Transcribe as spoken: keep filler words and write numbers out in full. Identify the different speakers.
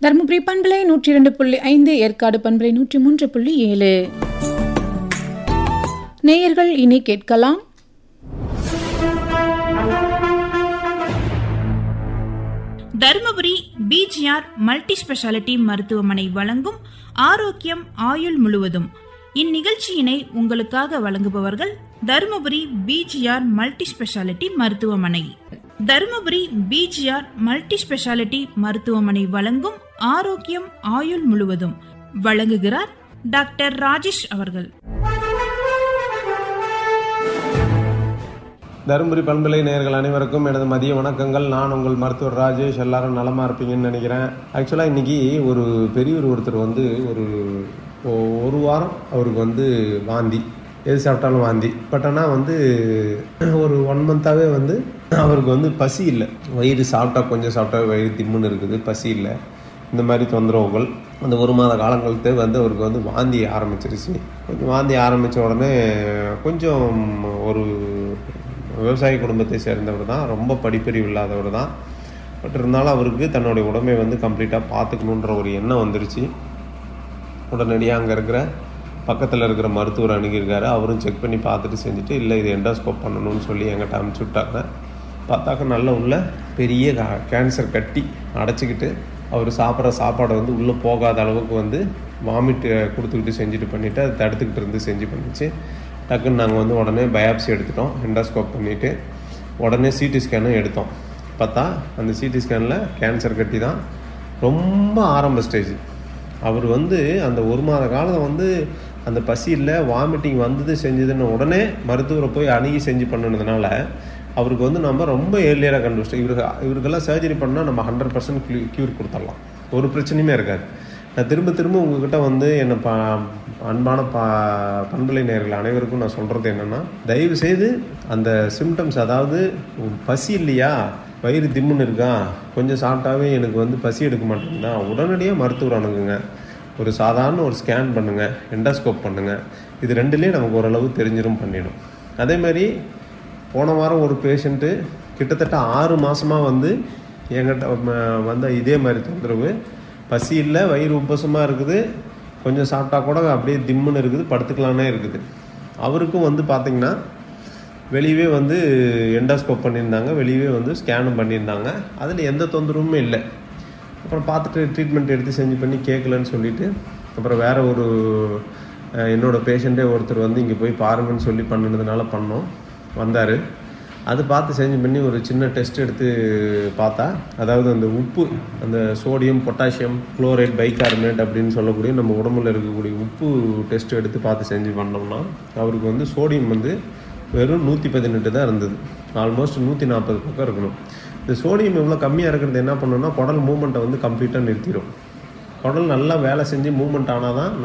Speaker 1: தருமபுரி பண்பலை நூற்றி இரண்டு புள்ளி ஐந்து, ஏற்காடு பண்பலை நூற்றி மூன்று புள்ளி ஏழு. நேயர்கள் இனி கேட்கலாம்
Speaker 2: தருமபுரி பிஜிஆர் மல்டி ஸ்பெஷாலிட்டி மருத்துவமனை வழங்கும் ஆரோக்கியம் ஆயுள் முழுவதும். இந்நிகழ்ச்சியினை உங்களுக்காக வழங்குபவர்கள் தருமபுரி பிஜிஆர் மல்டி ஸ்பெஷாலிட்டி மருத்துவமனை. தருமபுரி பிஜிஆர் மல்டி ஸ்பெஷாலிட்டி மருத்துவமனை வழங்கும் ஆரோக்கியம் ஆயுள் முழுவதும் வழங்குகிறார் டாக்டர் ராஜேஷ் அவர்கள்.
Speaker 3: தருமபுரி பண்பலை நேயர்கள் அனைவருக்கும் எனது மதிய வணக்கங்கள். நான் உங்கள் மருத்துவர் ராஜேஷ். எல்லாரும் நலமாக இருப்பீங்கன்னு நினைக்கிறேன். ஆக்சுவலாக இன்றைக்கி ஒரு பெரியவர் ஒருத்தர் வந்து ஒரு ஒரு வாரம் அவருக்கு வந்து வாந்தி, எது சாப்பிட்டாலும் வாந்தி. பட் ஆனால் வந்து ஒரு ஒன் மந்த்தாகவே வந்து அவருக்கு வந்து பசி இல்லை. வயிறு சாப்பிட்டா கொஞ்சம் சாப்பிட்டா வயிறு திம்முன்னு இருக்குது, பசி இல்லை. இந்த மாதிரி தொந்தரவுகள் அந்த ஒரு மாத காலங்களுக்கு வந்து அவருக்கு வந்து வாந்தி ஆரம்பிச்சிருச்சு. கொஞ்சம் வாந்தி ஆரம்பித்த உடனே கொஞ்சம் ஒரு விவசாய குடும்பத்தை சேர்ந்தவர் தான், ரொம்ப படிப்பறிவு இல்லாதவர் தான். பட் இருந்தாலும் அவருக்கு தன்னுடைய உடம்பை வந்து கம்ப்ளீட்டாக பார்த்துக்கணுன்ற ஒரு எண்ணம் வந்துருச்சு. உடனடியாக அங்கே இருக்கிற பக்கத்தில் இருக்கிற மருத்துவர் அணுகியிருக்காரு. அவரும் செக் பண்ணி பார்த்துட்டு செஞ்சுட்டு இல்லை இது எண்டோஸ்கோப் பண்ணணும்னு சொல்லி எங்கிட்ட அனுப்பிச்சி விட்டாங்க. பார்த்தாக்க நல்ல உள்ள பெரிய கேன்சர் கட்டி அடைச்சிக்கிட்டு அவர் சாப்பிட்ற சாப்பாடை வந்து உள்ளே போகாத அளவுக்கு வந்து வாமிட்டு கொடுத்துக்கிட்டு செஞ்சுட்டு பண்ணிவிட்டு அதை தடுத்துக்கிட்டு இருந்து செஞ்சு பண்ணிச்சு. டக்குன்னு நாங்கள் வந்து உடனே பயாப்சி எடுத்துட்டோம். எண்டோஸ்கோப் பண்ணிவிட்டு உடனே சிடி ஸ்கேனும் எடுத்தோம். பார்த்தா அந்த சிடி ஸ்கேனில் கேன்சர் கட்டி தான், ரொம்ப ஆரம்ப ஸ்டேஜ். அவர் வந்து அந்த ஒரு மாத காலம் வந்து அந்த பசி இல்லை, வாமிட்டிங் வந்தது செஞ்சதுன்னு உடனே மருத்துவரை போய் அணுகி செஞ்சு பண்ணினதுனால அவருக்கு வந்து நம்ம ரொம்ப ஏர்லியராக கண்டுபிடிச்சோம். இவருக்கு இவருக்கெல்லாம் சர்ஜரி பண்ணால் நம்ம ஹண்ட்ரட் பர்சன்ட் க்யூ க்யூர் கொடுத்துடலாம், ஒரு பிரச்சனையுமே இருக்காது. நான் திரும்ப திரும்ப உங்ககிட்ட வந்து என்னை பா அன்பான பா பண்பலை நேயர்கள் அனைவருக்கும் நான் சொல்கிறது என்னென்னா, தயவு செய்து அந்த சிம்டம்ஸ், அதாவது பசி இல்லையா, வயிறு திம்முன்னு இருக்கா, கொஞ்சம் சாப்பிட்டாவே எனக்கு வந்து பசி எடுக்க மாட்டேங்குதா, உடனடியாக மருத்துவர் அணுகுங்க. ஒரு சாதாரண ஒரு ஸ்கேன் பண்ணுங்கள், எண்டோஸ்கோப் பண்ணுங்கள். இது ரெண்டுலேயே நமக்கு ஓரளவு தெரிஞ்சிடும் பண்ணிடும். அதேமாதிரி போன வாரம் ஒரு பேஷண்ட்டு கிட்டத்தட்ட ஆறு மாதமாக வந்து என்கிட்ட வந்த இதே மாதிரி தொந்தரவு, பசி இல்லை, வயிறு உப்பசமாக இருக்குது, கொஞ்சம் சாப்பிட்டா கூட அப்படியே திம்முன்னு இருக்குது, படுத்துக்கலானே இருக்குது. அவருக்கும் வந்து பார்த்திங்கன்னா வெளியவே வந்து எண்டோஸ்கோப் பண்ணியிருந்தாங்க, வெளியவே வந்து ஸ்கேனும் பண்ணியிருந்தாங்க. அதில் எந்த தொந்தரவுமே இல்லை. அப்புறம் பார்த்துட்டு ட்ரீட்மெண்ட் எடுத்து செஞ்சு பண்ணி கேட்கலன்னு சொல்லிவிட்டு அப்புறம் வேறு ஒரு என்னோடய பேஷண்ட்டே ஒருத்தர் வந்து இங்கே போய் பாருங்கன்னு சொல்லி பண்ணினதுனால பண்ணோம். வந்தார், அது பார்த்து செஞ்சு பண்ணி ஒரு சின்ன டெஸ்ட் எடுத்து பார்த்தா, அதாவது அந்த உப்பு, அந்த சோடியம், பொட்டாசியம், குளோரைட், பைகார்பனேட் அப்படின்னு சொல்லக்கூடிய நம்ம உடம்புல இருக்கக்கூடிய உப்பு டெஸ்ட் எடுத்து பார்த்து செஞ்சு பண்ணோம்னா அவருக்கு வந்து சோடியம் வந்து வெறும் நூற்றி பதினெட்டு தான் இருந்தது. ஆல்மோஸ்ட் நூற்றி நாற்பது பக்கம் இருக்கணும். இந்த சோடியம் எவ்வளோ கம்மியாக இருக்கிறது என்ன பண்ணணும்னா குடல் மூமெண்ட்டை வந்து கம்ப்ளீட்டாக நிறுத்திடும். குடல் நல்லா வேலை செஞ்சு மூமெண்ட் ஆனால் தான்